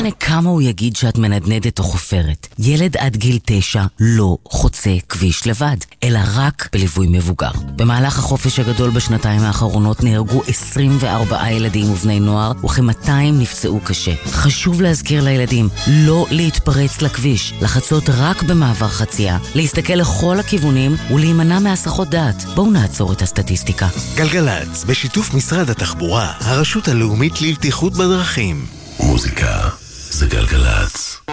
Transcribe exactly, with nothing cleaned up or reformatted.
משנה כמה הוא יגיד שאת מנדנדת או חופרת. ילד עד גיל תשע לא חוצה כביש לבד, אלא רק בליווי מבוגר. במהלך החופש הגדול בשנתיים האחרונות נהרגו עשרים וארבעה ילדים ובני נוער, וכ-מאתיים נפצעו קשה. חשוב להזכיר לילדים לא להתפרץ לכביש, לחצות רק במעבר חצייה, להסתכל לכל הכיוונים ולהימנע מהסחות דעת. בואו נעצור את הסטטיסטיקה. גלגלץ, בשיתוף משרד התחבורה, הרשות הלאומית לבטיחות בדרכים. מוזיקה זה גלגלץ.